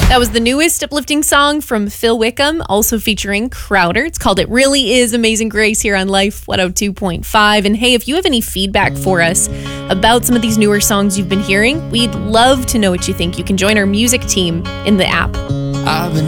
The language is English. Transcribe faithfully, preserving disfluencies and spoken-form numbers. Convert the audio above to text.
That was the newest uplifting song from Phil Wickham, also featuring Crowder. It's called It Really Is Amazing Grace here on Life one oh two point five. And hey, if you have any feedback for us about some of these newer songs you've been hearing, we'd love to know what you think. You can join our music team in the app. I've been